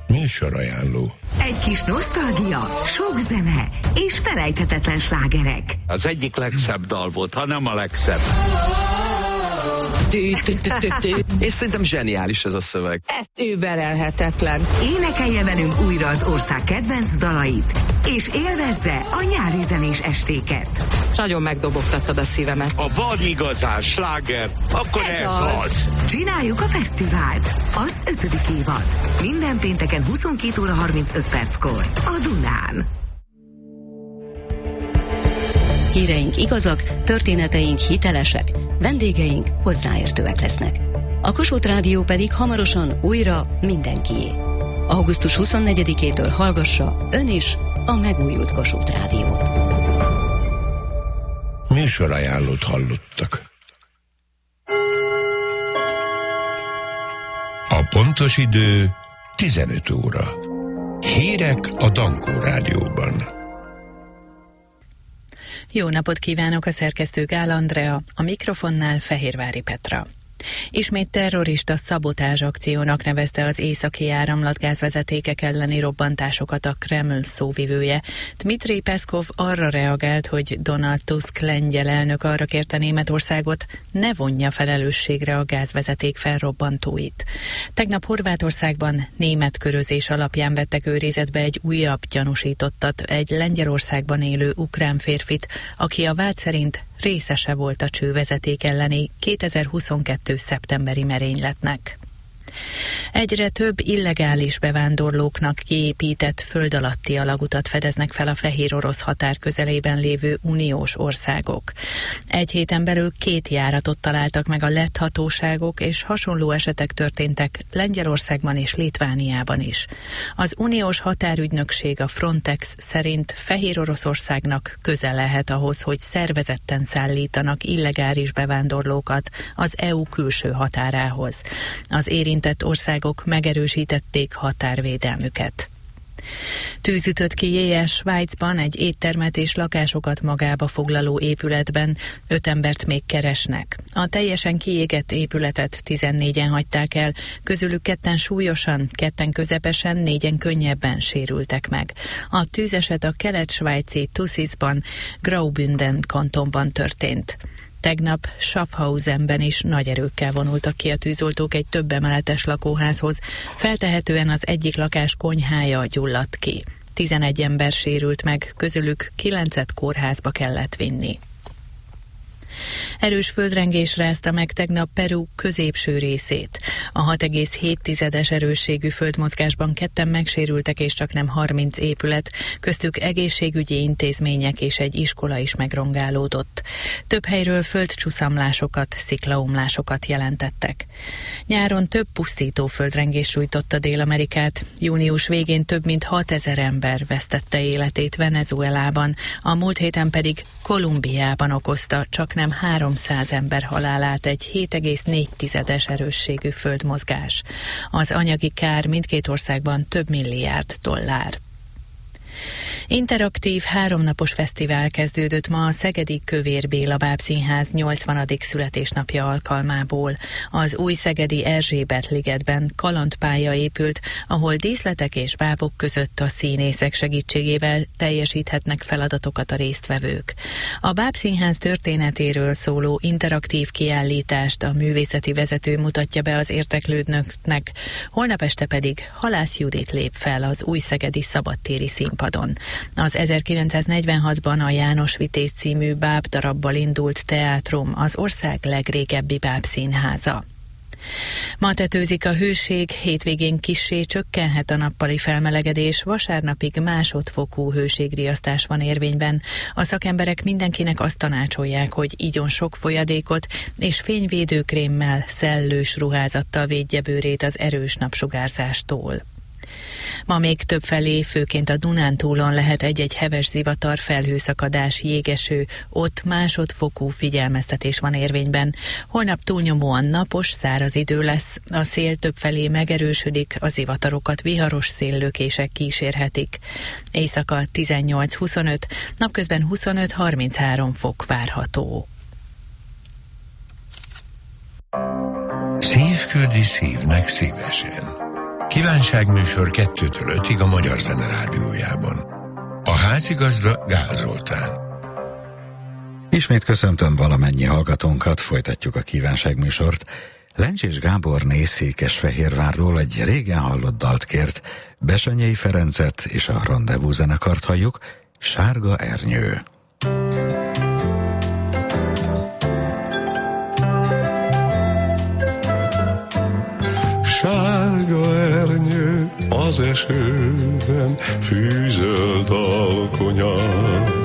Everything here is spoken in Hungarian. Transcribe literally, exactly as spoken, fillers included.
Műsorajánló. Egy kis nosztalgia, sok zene és felejthetetlen slágerek. Az egyik legszebb dal volt, ha nem a legszebb. És szerintem zseniális ez a szöveg. Ez überelhetetlen. Énekelje velünk újra az ország kedvenc dalait, és élvezze a nyári zenés estéket. Nagyon megdobogtattad a szívemet. Ha van igazán sláger, akkor ez, ez az. az. Csináljuk a fesztivált. Az ötödik évad. Minden pénteken huszonkét óra harmincöt perckor a Dunán. Híreink igazak, történeteink hitelesek, vendégeink hozzáértőek lesznek. A Kossuth Rádió pedig hamarosan újra mindenkié. augusztus huszonnegyedikétől hallgassa ön is a megújult Kossuth Rádiót. Műsorajánlót hallottak. A pontos idő tizenöt óra. Hírek a Dankó Rádióban. Jó napot kívánok, a szerkesztő Gál Andrea, a mikrofonnál Fehérvári Petra. Ismét terrorista szabotázs akciónak nevezte az északi áramlatgázvezetékek elleni robbantásokat a Kreml szóvivője. Dmitri Peszkov arra reagált, hogy Donald Tusk lengyel elnök arra kérte Németországot, ne vonja felelősségre a gázvezeték felrobbantóit. Tegnap Horvátországban német körözés alapján vettek őrizetbe egy újabb gyanúsítottat, egy Lengyelországban élő ukrán férfit, aki a vád szerint részese volt a csővezeték elleni kétezer-huszonkettő. szeptemberi merényletnek. Egyre több illegális bevándorlóknak kiépített föld alatti alagutat fedeznek fel a fehér orosz határ közelében lévő uniós országok. Egy héten belül két járatot találtak meg a lett hatóságok, és hasonló esetek történtek Lengyelországban és Litvániában is. Az uniós határügynökség, a Frontex szerint Fehér Oroszországnak közel lehet ahhoz, hogy szervezetten szállítanak illegális bevándorlókat az é u külső határához. Az érintett országok megerősítették határvédelmüket. Tűz ütött ki Jéhez, Svájcban, egy éttermet és lakásokat magába foglaló épületben. Öt embert még keresnek. A teljesen kiégett épületet tizennégyen hagyták el, közülük ketten súlyosan, ketten közepesen, négyen könnyebben sérültek meg. A tűzeset a kelet-svájci Tuszisban, Graubünden kantonban történt. Tegnap Schaffhausenben is nagy erőkkel vonultak ki a tűzoltók egy több emeletes lakóházhoz, feltehetően az egyik lakás konyhája gyulladt ki. tizenegy ember sérült meg, közülük kilencet kórházba kellett vinni. Erős földrengés rázta meg tegnap Peru középső részét. A hat egész hét tizedes erősségű földmozgásban ketten megsérültek, és csaknem harminc épület, köztük egészségügyi intézmények és egy iskola is megrongálódott. Több helyről földcsúszamlásokat, sziklaomlásokat jelentettek. Nyáron több pusztító földrengés sújtotta Dél-Amerikát. Június végén több mint hatezer ember vesztette életét Venezuelában, a múlt héten pedig Kolumbiában okozta csaknem háromszáz ember halálát egy hét egész négy tizedes erősségű földmozgás. Az anyagi kár mindkét országban több milliárd dollár. Interaktív háromnapos fesztivál kezdődött ma a szegedi Kövér Béla Bábszínház nyolcvanadik születésnapja alkalmából. Az új szegedi Erzsébet-ligetben kalandpálya épült, ahol díszletek és bábok között a színészek segítségével teljesíthetnek feladatokat a résztvevők. A Bábszínház történetéről szóló interaktív kiállítást a művészeti vezető mutatja be az érdeklődőknek, holnap este pedig Halász Judit lép fel az új szegedi szabadtéri színpadon. Az ezerkilencszáznegyvenhatban a János Vitéz című bábdarabbal indult teátrum az ország legrégebbi bábszínháza. Ma tetőzik a hőség, hétvégén kissé csökkenhet a nappali felmelegedés, vasárnapig másodfokú hőségriasztás van érvényben. A szakemberek mindenkinek azt tanácsolják, hogy igyon sok folyadékot, és fényvédőkrémmel, szellős ruházattal védje bőrét az erős napsugárzástól. Ma még többfelé, főként a Dunántúlon lehet egy-egy heves zivatar, felhőszakadás, jégeső, ott másodfokú figyelmeztetés van érvényben. Holnap túlnyomóan napos, száraz idő lesz, a szél többfelé megerősödik, a zivatarokat viharos széllökések kísérhetik. Éjszaka tizennyolc-huszonöt, napközben huszonöt-harminchárom fok várható. Szívküldi szívnek szívesen. Kívánságműsor kettőtől ötig a Magyar Zene Rádiójában. A házigazda Gál Zoltán. Ismét köszöntöm valamennyi hallgatónkat, folytatjuk a kívánságműsort. Lencsés Gáborné Székesfehérvárról egy régen hallott dalt kért, Bessenyei Ferencet és a Rendezvú zenekart halljuk, Sárga ernyő. Sárga ernyő az esőben, fűzöld alkonyat.